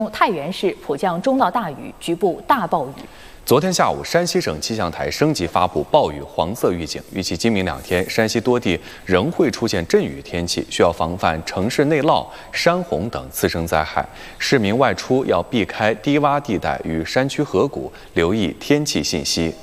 太原市普降中到大雨，局部大暴雨。 昨天下午，山西省气象台升级发布暴雨黄色预警，预计今明2天，山西多地仍会出现阵雨天气，需要防范城市内涝、山洪等次生灾害。市民外出要避开低洼地带与山区河谷，留意天气信息。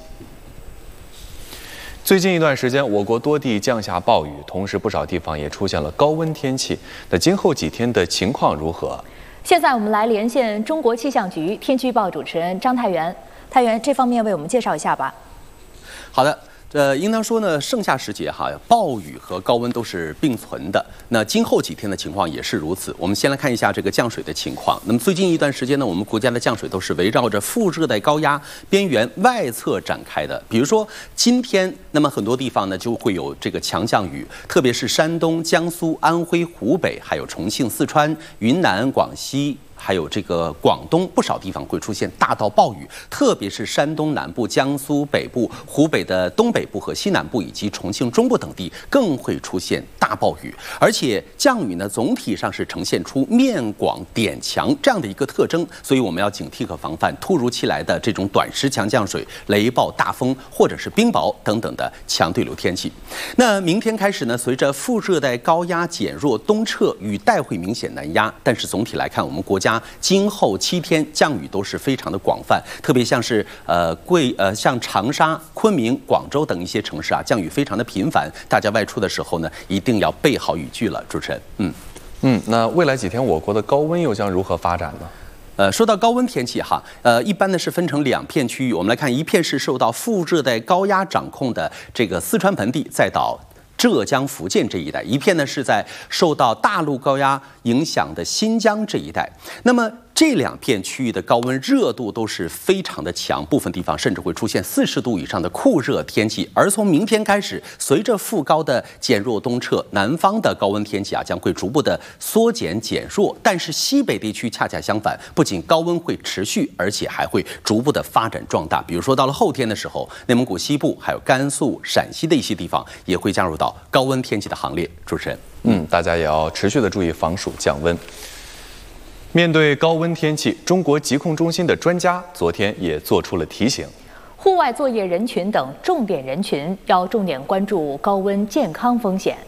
最近一段时间，我国多地降下暴雨，同时不少地方也出现了高温天气。那今后几天的情况如何？ 现在我们来连线中国气象局天气预报主持人张太原。太原，这方面为我们介绍一下吧。 好的。应当说呢，盛夏时节暴雨和高温都是并存的。那今后几天的情况也是如此。我们先来看一下这个降水的情况。那么最近一段时间呢，我们国家的降水都是围绕着副热带高压边缘外侧展开的。比如说今天，那么很多地方呢就会有这个强降雨，特别是山东、江苏、安徽、湖北，还有重庆、四川、云南、广西。还有这个广东不少地方会出现大到暴雨，特别是山东南部、江苏北部、湖北的东北部和西南部以及重庆中部等地更会出现大暴雨。而且降雨呢，总体上是呈现出面广点强这样的一个特征，所以我们要警惕和防范突如其来的这种短时强降水、雷暴大风或者是冰雹等等的强对流天气。那明天开始呢，随着副热带高压减弱东撤，雨带会明显南压，但是总体来看，我们国家今后7天降雨都是非常的广泛，特别像是像长沙、昆明、广州等一些城市降雨非常的频繁，大家外出的时候呢，一定要备好雨具了。主持人， 那未来几天我国的高温又将如何发展呢？ 说到高温天气一般呢是分成2片区域，我们来看，一片是受到副热带高压掌控的这个四川盆地，再到浙江、福建这一带，一片呢是在受到大陆高压影响的新疆这一带。那么这2片区域的高温热度都是非常的强，部分地方甚至会出现40度以上的酷热天气。而从明天开始，随着副高的减弱东撤，南方的高温天气将会逐步的缩减减弱。但是西北地区恰恰相反，不仅高温会持续，而且还会逐步的发展壮大。比如说到了后天的时候，内蒙古西部还有甘肃、陕西的一些地方也会加入到高温天气的行列。主持人， 大家也要持续的注意防暑降温。面对高温天气，中国疾控中心的专家昨天也做出了提醒： 户外作业人群等重点人群要重点关注高温健康风险。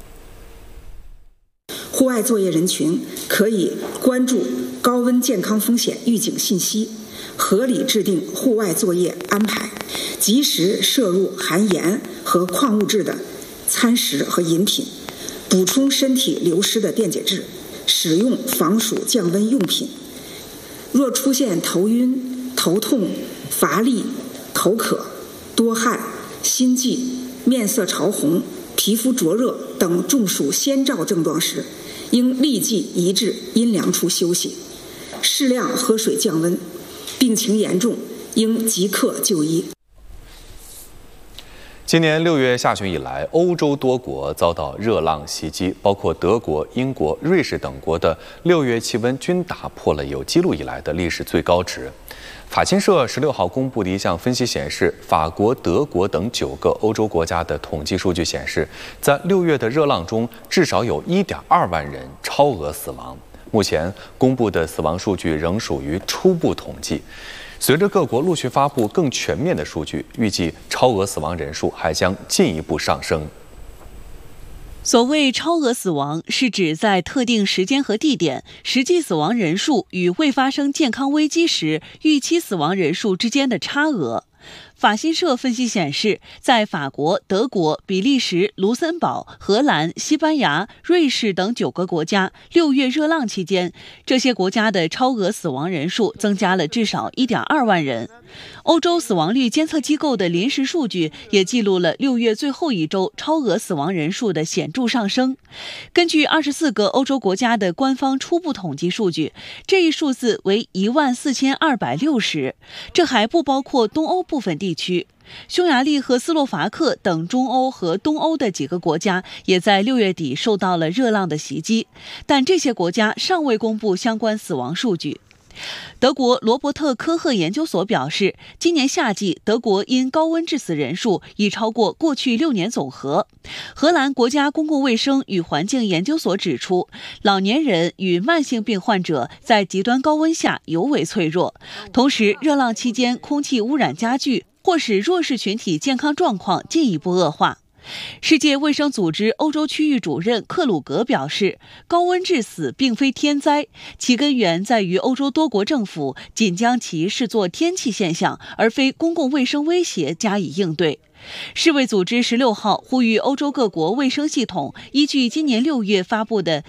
户外作业人群可以关注高温健康风险预警信息，合理制定户外作业安排，及时摄入含盐和矿物质的餐食和饮品，补充身体流失的电解质，使用防暑降温用品。若出现头晕、头痛、乏力、口渴、多汗、心悸、面色潮红、皮肤灼热等中暑先兆症状时，应立即移至阴凉处休息，适量喝水降温。病情严重，应即刻就医。 今年6月下旬以来，欧洲多国遭到热浪袭击，包括德国、英国、瑞士等国的6月气温均打破了有记录以来的历史最高值。法新社16号公布的一项分析显示，法国、德国等9个欧洲国家的统计数据显示，在6月的热浪中，至少有1.2万人超额死亡。目前公布的死亡数据仍属于初步统计。随着各国陆续发布更全面的数据，预计超额死亡人数还将进一步上升。 所谓超额死亡，是指在特定时间和地点，实际死亡人数与未发生健康危机时预期死亡人数之间的差额。法新社分析显示，在法国、德国、比利时、卢森堡、荷兰、西班牙、瑞士等9个国家6月热浪期间，这些国家的超额死亡人数增加了至少1.2万人。欧洲死亡率监测机构的临时数据也记录了6月最后一周超额死亡人数的显著上升。根据24个欧洲国家的官方初步统计数据，这一数字为14260，这还不包括东欧部分地区。匈牙利和斯洛伐克等中欧和东欧的几个国家也在6月底受到了热浪的袭击，但这些国家尚未公布相关死亡数据。 德国罗伯特科赫研究所表示，今年夏季德国因高温致死人数已超过过去6年总和。荷兰国家公共卫生与环境研究所指出，老年人与慢性病患者在极端高温下尤为脆弱，同时热浪期间空气污染加剧，或使弱势群体健康状况进一步恶化。世界卫生组织欧洲区域主任克鲁格表示，高温致死并非天灾，其根源在于欧洲多国政府仅将其视作天气现象，而非公共卫生威胁加以应对。世卫组织16号呼吁欧洲各国卫生系统依据今年6月发布的